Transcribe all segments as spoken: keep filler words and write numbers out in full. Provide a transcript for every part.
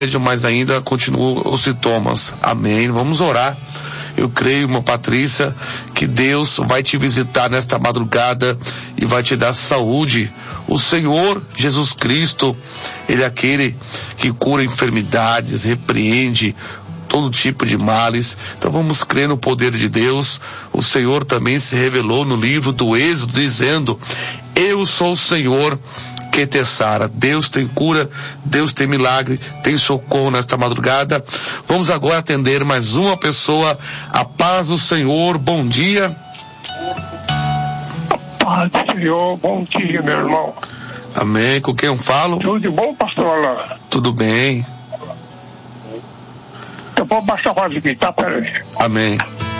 mas ainda continuam os sintomas. Amém. Vamos orar. Eu creio, irmã Patrícia, que Deus vai te visitar nesta madrugada e vai te dar saúde. O Senhor Jesus Cristo, Ele é aquele que cura enfermidades, repreende todo tipo de males. Então vamos crer no poder de Deus. O Senhor também se revelou no livro do Êxodo, dizendo: eu sou o Senhor que te sara. Deus tem cura, Deus tem milagre, tem socorro nesta madrugada. Vamos agora atender mais uma pessoa. A paz do Senhor, bom dia. A paz do Senhor, bom dia, meu irmão. Amém. Com quem eu falo? Tudo de bom, pastor Alain? Tudo bem. Eu vou baixar a voz aqui, tá? Peraí. Amém.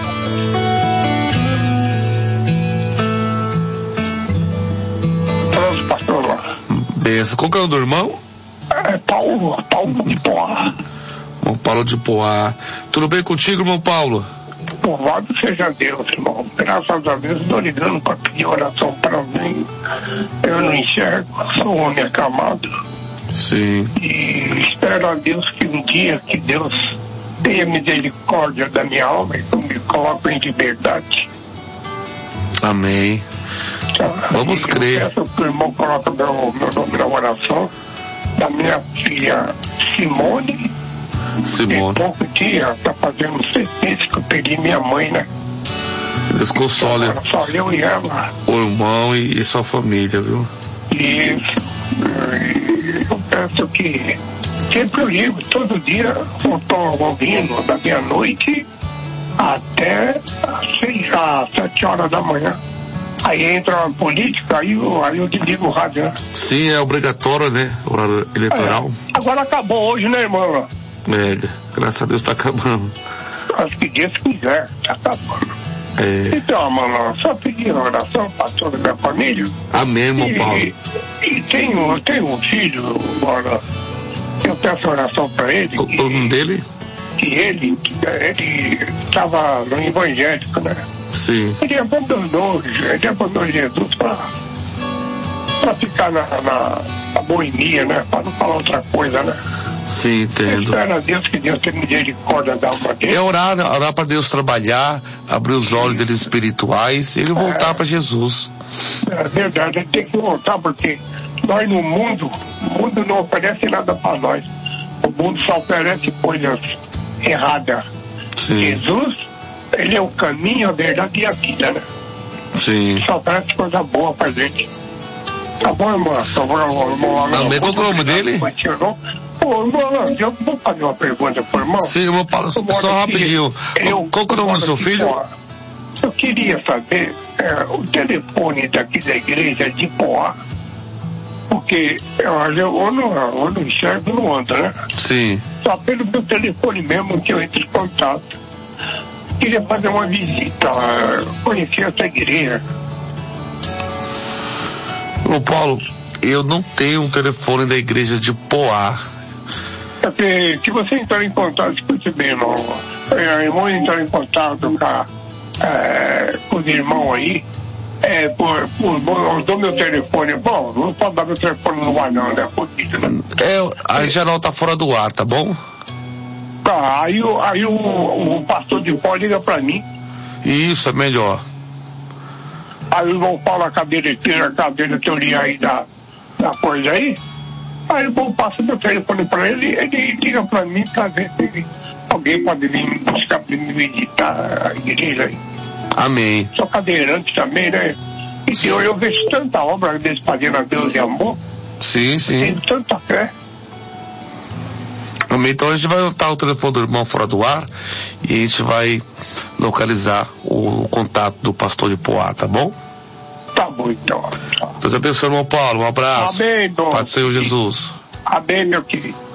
Pronto, pastor Alain. Benção. Qual que é o do irmão? É Paulo, Paulo de Poá. Irmão Paulo de Poá. Tudo bem contigo, irmão Paulo? Louvado seja Deus, irmão. Graças a Deus, estou ligando para pedir oração para mim. Eu não enxergo, sou um homem acamado. Sim. E espero a Deus que um dia que Deus tenha misericórdia da minha alma e me coloque em liberdade. Amém. Tá? Vamos e crer. Eu peço que o irmão coloque meu, meu nome na oração da minha filha Simone. Simone. Tem pouco dia, está fazendo seis meses que eu perdi minha mãe, né? Deus console Agora só eu e ela. o irmão e, e sua família, viu? E eu peço que sempre eu ligo, todo dia eu estou ouvindo da meia-noite até às seis, às sete horas da manhã. Aí entra a política, aí eu, aí eu desligo o rádio, né? Sim, é obrigatório, né? Horário eleitoral. É, agora acabou hoje, né, irmão? É, graças a Deus tá acabando. Acho que Deus quiser, tá acabando. É. Então, mano, só pedir oração para toda a minha família. Amém, irmão E, Paulo. e tenho, tenho um filho, agora, eu peço oração para ele. O, o nome dele? Que ele, ele estava no evangélico, né? Sim. Ele abandonou, ele abandonou Jesus para para ficar na, na, na boemia, né? Para não falar outra coisa, né? Sim, entendo. Espero a Deus que Deus tenha misericórdia da alma dele. É orar, orar para Deus trabalhar, abrir os olhos dele espirituais e ele voltar É. para Jesus. É verdade, ele tem que voltar, porque nós no mundo, o mundo não oferece nada para nós. O mundo só oferece coisas erradas. Sim, Jesus, ele é o caminho, a verdade e a vida, né? sim. Só oferece coisa boa pra gente. Tá bom, irmão? Tá bom, irmão? Amém. Qual que é o nome dele? Pô, irmão, eu vou fazer uma pergunta pro irmão. Sim, irmão Paulo, Eu moro só aqui, rapidinho. eu- Qual que é o nome do seu aqui filho? fora. Eu queria saber é, o telefone daqui da igreja de Poá, porque eu, eu, não, eu não enxergo, não ando, né? Sim. Só pelo meu telefone mesmo que eu entro em contato. Queria fazer uma visita, conhecer essa igreja. Irmão Paulo, eu não tenho um telefone da igreja de Poá. Porque se você entrar em contato, escute bem, irmão. É, irmão entrar em contato com, a, é, com os irmãos aí, é, por, por, bom, eu dou meu telefone. Bom, não pode dar meu telefone no ar, não, né? Polícia, né? É, a janela tá fora do ar, tá bom? Tá, aí, o- aí o, o pastor de pó liga pra mim. Isso, é melhor. Aí o irmão Paulo, a cadeira inteira, a cadeira teoria aí da, da coisa aí. Aí o irmão passa meu telefone pra ele, ele liga pra mim pra ver se alguém pode vir me buscar pra me visitar a igreja aí. Amém. Sou cadeirante também, né? E eu, eu vejo tanta obra deles fazendo a Deus e amor, Sim, sim. tenho tanta fé. Amém. Então a gente vai botar o telefone do irmão fora do ar e a gente vai localizar o, o contato do pastor de Poá, tá bom? Tá bom, então. Deus abençoe, irmão Paulo. Um abraço. Amém, dom. Paz do Senhor Jesus. Amém, meu querido.